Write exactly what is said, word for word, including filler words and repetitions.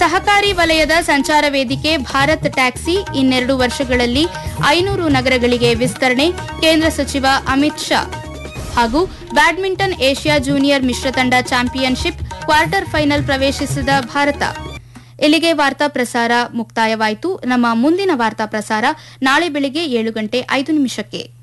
ಸಹಕಾರಿ ವಲಯದ ಸಂಚಾರ ವೇದಿಕೆ ಭಾರತ್ ಟ್ಯಾಕ್ಸಿ ಇನ್ನೆರಡು ವರ್ಷಗಳಲ್ಲಿ ಐನೂರು ನಗರಗಳಿಗೆ ವಿಸ್ತರಣೆ ಕೇಂದ್ರ ಸಚಿವ ಅಮಿತ್ ಶಾ. ಹಾಗೂ badminton Asia junior ಮಿಶ್ರತಂಡ championship quarter final ಪ್ರವೇಶಿಸಿದ ಭಾರತ. ಇಲ್ಲಿಗೆ ವಾರ್ತಾ ಪ್ರಸಾರ ಮುಕ್ತಾಯವಾಯಿತು. ನಮ್ಮ ಮುಂದಿನ ವಾರ್ತಾ ಪ್ರಸಾರ ನಾಳೆ ಬೆಳಗ್ಗೆ ಏಳು ಗಂಟೆ ಐದು ನಿಮಿಷಕ್ಕೆ.